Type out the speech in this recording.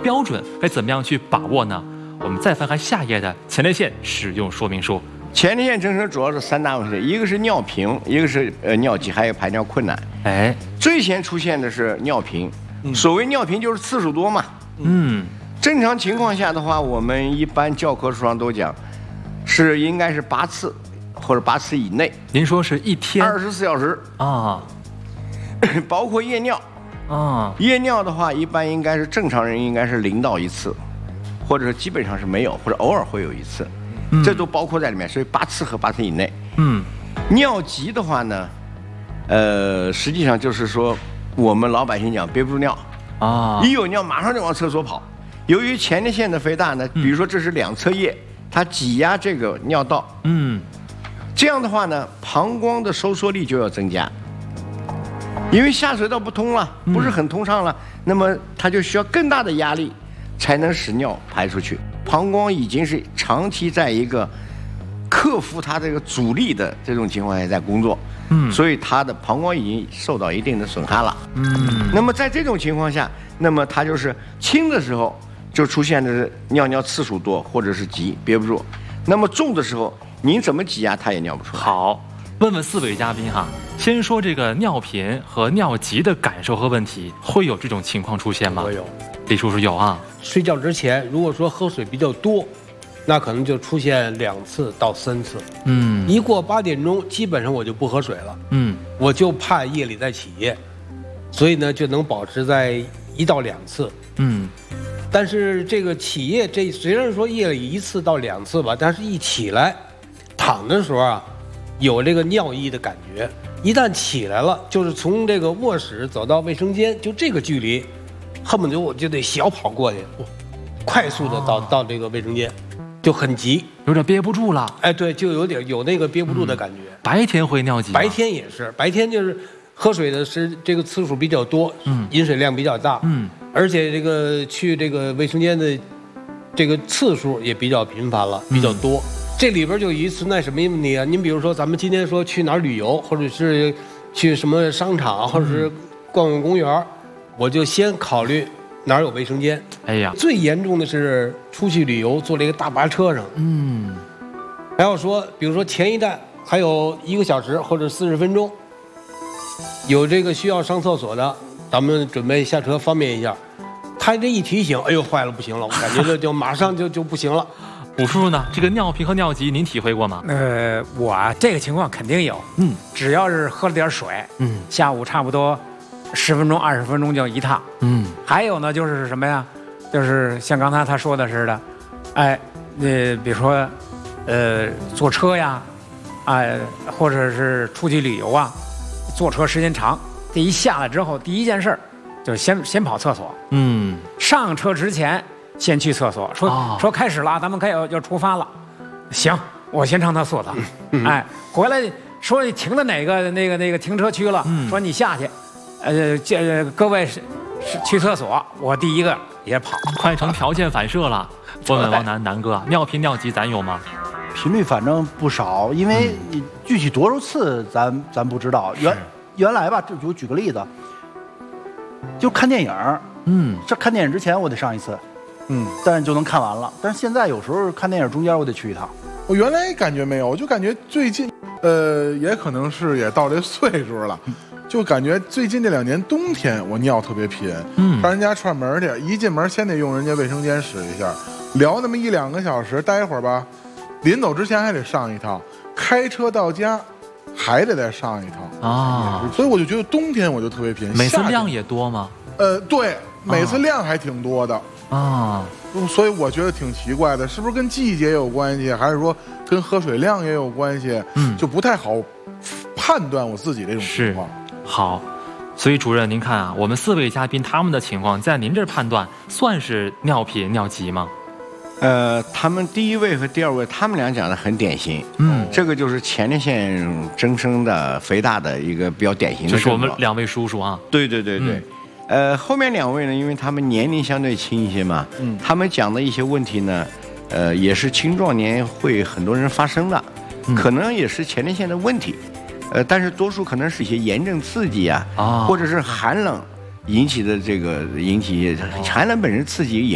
标准该怎么样去把握呢？我们再翻看下页的前列腺使用说明书。 前列腺增生主要是3大问题，一个是尿频，一个是尿急，还有排尿困难。 哎， 最先出现的是尿频。所谓尿频就是次数多嘛。正常情况下的话，我们一般教科书上都讲，应该是8次或者8次以内。 您说是一天 24小时啊？ 包括夜尿啊。夜尿的话，一般应该是正常人应该是0到1次，或者是基本上是没有，或者偶尔会有1次。这都包括在里面，所以8次和8次以内。尿急的话呢，实际上就是说我们老百姓讲憋不住尿啊，一有尿马上就往厕所跑。由于前列腺的肥大呢，比如说这是2侧叶，它挤压这个尿道，这样的话呢，膀胱的收缩力就要增加，因为下水道不通了，不是很通畅了，那么它就需要更大的压力才能使尿排出去。膀胱已经是长期在一个克服它这个阻力的这种情况下在工作，所以它的膀胱已经受到一定的损害了。那么在这种情况下，那么它就是轻的时候就出现的是尿次数多，或者是急憋不住。那么重的时候，您怎么挤压它也尿不出来。 好，问问4位嘉宾哈，先说这个尿频和尿急的感受和问题，会有这种情况出现吗？ 我有， 李叔叔有啊。 睡觉之前，如果说喝水比较多，那可能就出现2次到3次。一过8点钟，基本上我就不喝水了。我就怕夜里再起夜，所以呢就能保持在1到2次。但是这个起夜，这虽然说夜里1次到2次吧，但是一起来躺的时候啊，有这个尿意的感觉。一旦起来了，就是从这个卧室走到卫生间，就这个距离，恨不得我就得小跑过去，快速的到这个卫生间，就很急， 有点憋不住了。 哎，对，就有那个憋不住的感觉。 白天会尿急吗？ 白天也是，白天就是喝水的这个次数比较多，饮水量比较大，而且这个去这个卫生间的这个次数也比较频繁了，比较多。这里边就存在什么问题啊？您比如说，咱们今天说去哪儿旅游，或者是去什么商场，或者是逛逛公园，我就先考虑哪儿有卫生间。哎呀，最严重的是出去旅游，坐这个大巴车上，还要说，比如说前一站还有1个小时或者40分钟，有这个需要上厕所的，咱们准备下车方便一下。他这一提醒，哎呦，坏了，不行了，我感觉就马上就不行了。 武叔叔呢？这个尿频和尿急，您体会过吗？ 我啊，这个情况肯定有。只要是喝了点水，下午差不多10分钟、20分钟就一趟。还有呢，就是什么呀？就是像刚才他说的似的，哎，比如说，坐车呀，或者是出去旅游啊，坐车时间长，这一下来之后，第一件事就是先跑厕所。上车之前。先去厕所，说开始了，咱们要出发了。行，我先上趟厕所。哎，回来说你停的哪个那个停车区了？说你下去，各位是去厕所，我第一个也跑， 快成条件反射了。问问王南哥，尿频尿急咱有吗？ 频率反正不少，因为具体多少次咱不知道。原来吧，就举个例子，就看电影，这看电影之前我得上1次。但就能看完了。但是现在有时候看电影中间我得去一趟。 我原来感觉没有，我就感觉最近，也可能是也到这岁数了，就感觉最近这2年冬天我尿特别频。上人家串门去，一进门先得用人家卫生间使一下，聊那么1、2个小时，待会儿吧，临走之前还得上一趟，开车到家还得再上一趟啊。所以我就觉得冬天我就特别频。 每次量也多吗？ 对，每次量还挺多的。所以我觉得挺奇怪的，是不是跟季节有关系，还是说跟喝水量也有关系？就不太好判断我自己这种情况。 好，所以主任您看啊，我们4位嘉宾他们的情况，在您这儿判断算是尿频尿急吗？ 他们第1位和第2位，他们俩讲的很典型。这个就是前列腺增生的肥大的一个比较典型的。 就是我们2位叔叔啊。 对。后面2位呢，因为他们年龄相对轻一些嘛，他们讲的一些问题呢，也是青壮年会很多人发生的，可能也是前列腺的问题，但是多数可能是一些炎症刺激啊，或者是寒冷引起的寒冷本身刺激也